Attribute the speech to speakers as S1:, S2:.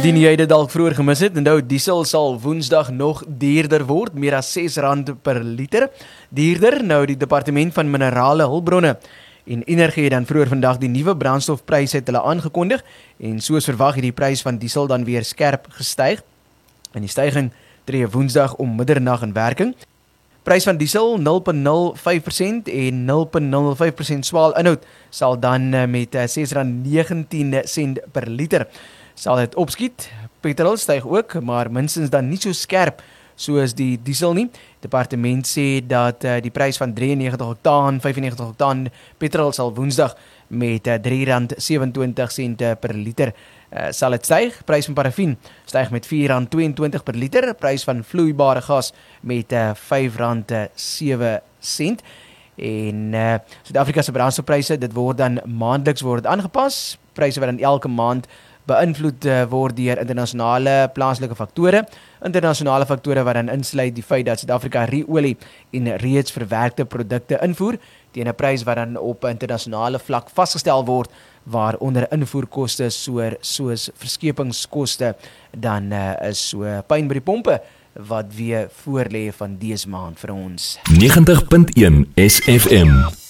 S1: Indien jy dit dalk vroeër gemis het, onthou diesel sal Woensdag nog duurder word, meer as R6 per liter. Duurder, nou die Departement van Minerale Hulpbronne en Energie het dan vroeër vandag die nuwe brandstofpryse het hulle aangekondig en soos verwag het die prys van diesel dan weer skerp gestyg. En die styging tree Woensdag om middernag in werking. Prys van diesel 0,05% en 0,05% swaal inhoud sal dan met R6.19 per liter sal dit opskiet. Petrol styg ook, maar minstens dan nie so skerp soos die diesel nie. Departement sê dat die prys van 93 oktaan, 95 oktaan petrol sal Woensdag met R3.27 per liter sal dit styg. Prys van parafin styg met R4.22 per liter. Prys van vloeibare gas met R5.07. En Suid-Afrika se brandstofpryse, dit word dan maandeliks word aangepas. Pryse wat dan elke maand beïnvloed word deur internasionale plaaslike faktore. Internasionale faktore wat dan insluit die feit dat Suid-Afrika ruolie en reeds verwerkte produkte invoer teen 'n prys wat dan op internasionale vlak vasgestel word, waaronder invoerkoste soos verskepingskoste dan is so pyn by die pompe wat weer voorlê van dese maand vir ons.
S2: 90.1 SFM